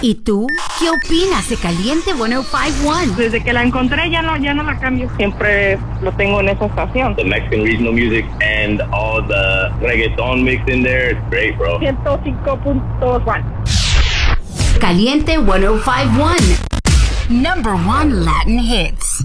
¿Y tú? ¿Qué opinas de Caliente 105.1? Desde que la encontré ya no la cambio. Siempre lo tengo en esa estación. The Mexican regional music and all the reggaeton mix in there. It's great, bro. 105.1. Caliente 105.1. Number 1 Latin hits.